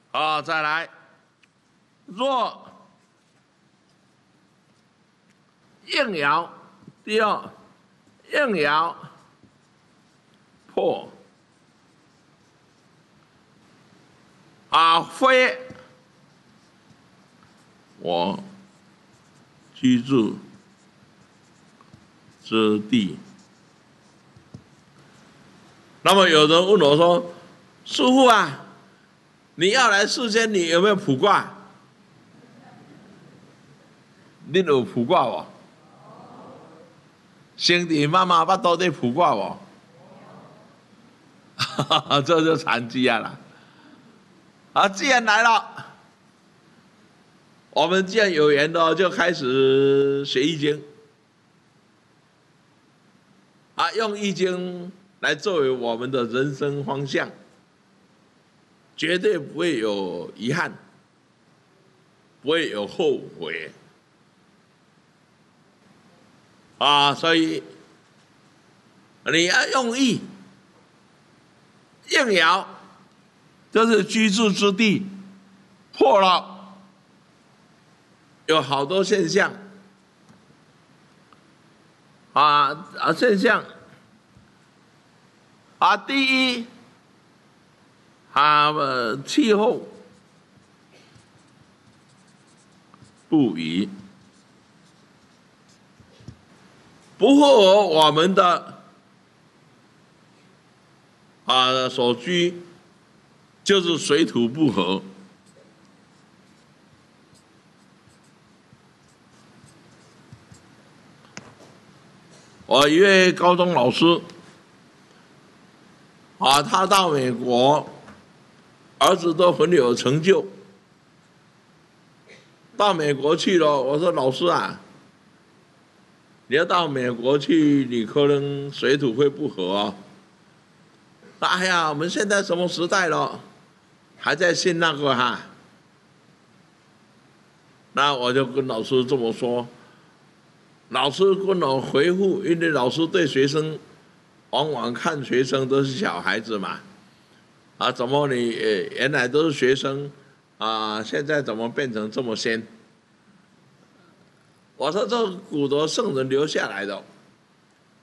好，再来。若应爻，第二，应爻破非我居住之地。那么有人问我说：“师父啊，你要来世间，你有没有卜卦？你有卜卦无？兄弟妈妈捌都在卜卦无？这就残疾啊啦！既然来了，我们既然有缘的，就开始学易经。用易经来作为我们的人生方向，绝对不会有遗憾，不会有后悔。所以你要用易，应爻就是居住之地破了，有好多现象现象第一气候不宜，不符合我们的所居，就是水土不合。我一位高中老师他到美国，儿子都很有成就，到美国去了。我说老师啊，你要到美国去，你可能水土会不合哦。哎呀，我们现在什么时代了，还在信那个哈？那我就跟老师这么说，老师跟我回复，因为老师对学生，往往看学生都是小孩子嘛，怎么你原来都是学生现在怎么变成这么仙？我说这古德圣人留下来的。